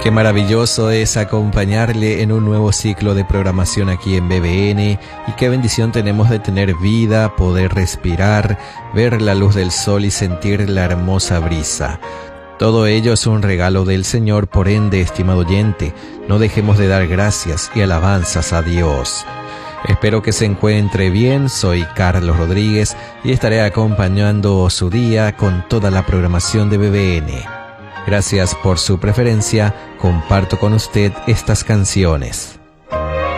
Qué maravilloso es acompañarle en un nuevo ciclo de programación aquí en BBN, y qué bendición tenemos de tener vida, poder respirar, ver la luz del sol y sentir la hermosa brisa. Todo ello es un regalo del Señor, por ende, estimado oyente, no dejemos de dar gracias y alabanzas a Dios. Espero que se encuentre bien, soy Carlos Rodríguez y estaré acompañando su día con toda la programación de BBN. Gracias por su preferencia, comparto con usted estas canciones.